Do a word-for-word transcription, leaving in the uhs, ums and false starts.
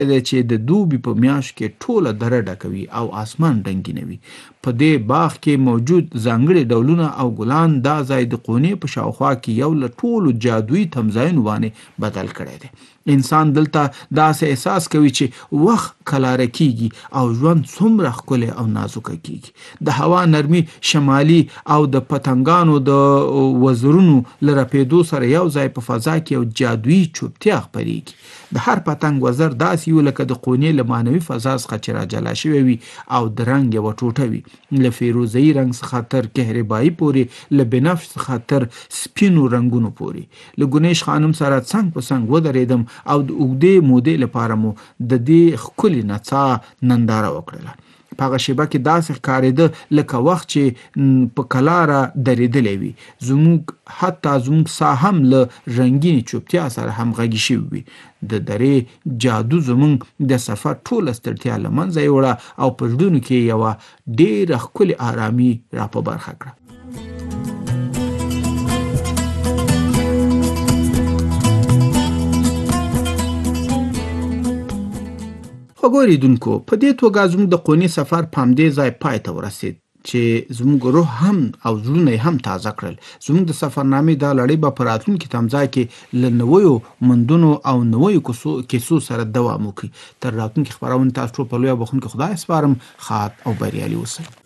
چې د دوبي په میاشت کې ټوله دره ډکوي او اسمان رنګینوي. په دې باغ کې موجود ځانګړي ډولونه او ګلان دا ځای د قونې په شاوخوا کې یو له ټولو جادویي تمځایونو باندې بدل کړی دی. انسان دلته داسې احساس کوي چې وخت کلاره کیږي او ژوند څومره ښکلی او نازکه کیږي. د هوا نرمي، شمالي او د پتنګانو د وزرونو له رپېدو سره یو ځای په فضا کې یو جادویي چوپتیا خپرېږي. د هر پتنګ وزر داسې یو لکه د قونې له معنوي فضا څخه چې راجلا شوی وي او د رنګ یوه ټوټه وي، له فیروزه‌ایي رنګ څخه تر کهربایي پورې، له بنفش څخه تر سپینو رنګونو پورې. له ګنیش خانم سره څنګ په څنګ ودرېدم او د اوږدې مودې لپاره مو د دې ښکلي نڅا ننداره وکړله. په هغه شیبه کې داسې ښکارېده لکه وخت چې په کلاره درېدلی وي. زموږ حتی زموږ ساه هم له رنګینې چوپتیا سره همغږي شوي وي. د درې جادو زموږ د سفر ټوله ستړتیا له منځه یوړه او په زړونو کې یوه ډېره ښکلې ارامي را په برخه کړه. خوږو لیدونکو، په دې توګه زموږ د قونې سفر په همدې ځای پای ته ورسېد چې زموږ روح هم او زړونه هم تازه کړل. زموږ د سفرنامې دا لړۍ به په راتلونکي تمځای کې له نویو موندنو او نویو کیسو سره دوام وکړي. تر راتلونکي خپرونې تاسو ټول په لویه بخښونکي خدای سپارم. ښاد او بریالي اوسئ.